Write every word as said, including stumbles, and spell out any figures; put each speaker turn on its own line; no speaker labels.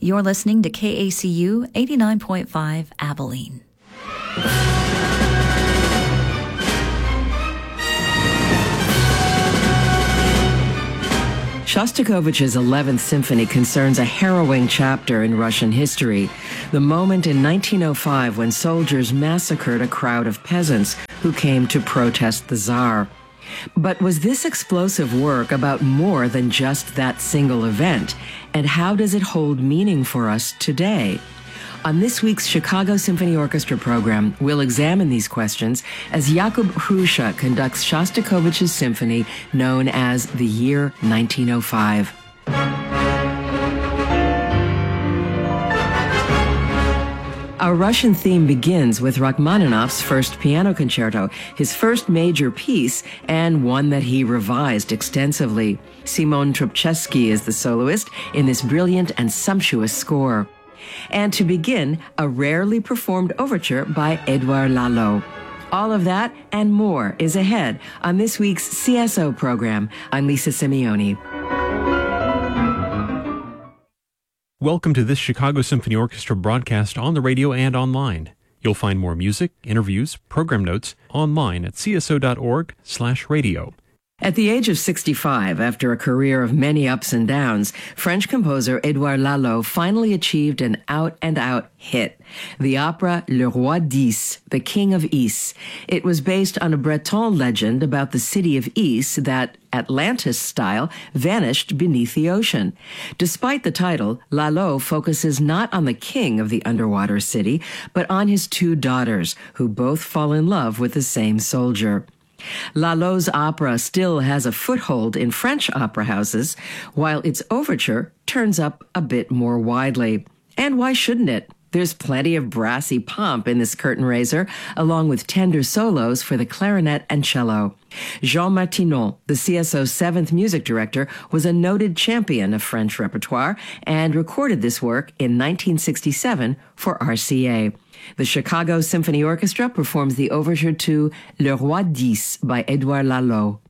You're listening to K A C U eighty-nine point five Abilene.
Shostakovich's eleventh Symphony concerns a harrowing chapter in Russian history, the moment in nineteen oh five when soldiers massacred a crowd of peasants who came to protest the Tsar. But was this explosive work about more than just that single event? And how does it hold meaning for us today? On this week's Chicago Symphony Orchestra program, we'll examine these questions as Jakub Hrusha conducts Shostakovich's symphony known as the Year nineteen oh five. Our Russian theme begins with Rachmaninoff's first piano concerto, his first major piece, and one that he revised extensively. Simon Trubczewski is the soloist in this brilliant and sumptuous score. And to begin, a rarely performed overture by Edouard Lalo. All of that and more is ahead on this week's C S O program. I'm Lisa Simeoni.
Welcome to this Chicago Symphony Orchestra broadcast on the radio and online. You'll find more music, interviews, program notes online at c s o dot org slash radio.
At the age of sixty-five, after a career of many ups and downs, French composer Edouard Lalo finally achieved an out-and-out hit, the opera Le Roi d'Ys, the King of Ys. It was based on a Breton legend about the city of Ys that, Atlantis-style, vanished beneath the ocean. Despite the title, Lalo focuses not on the king of the underwater city, but on his two daughters, who both fall in love with the same soldier. Lalo's opera still has a foothold in French opera houses, while its overture turns up a bit more widely. And why shouldn't it? There's plenty of brassy pomp in this curtain raiser, along with tender solos for the clarinet and cello. Jean Martinon, the C S O's seventh music director, was a noted champion of French repertoire and recorded this work in nineteen sixty-seven for R C A. The Chicago Symphony Orchestra performs the overture to Le Roi d'Ys by Edouard Lalo.